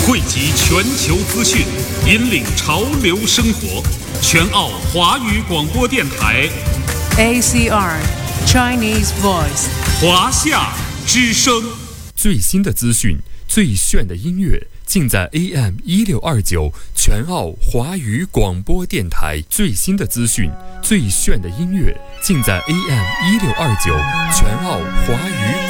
汇集全球资讯，引领潮流生活。全澳华语广播电台 ACR Chinese Voice 华夏之声。 最新的资讯，最炫的音乐，尽在 AM1629全澳华语广播电台。最新的资讯，最炫的音乐，尽在 AM1629全澳华语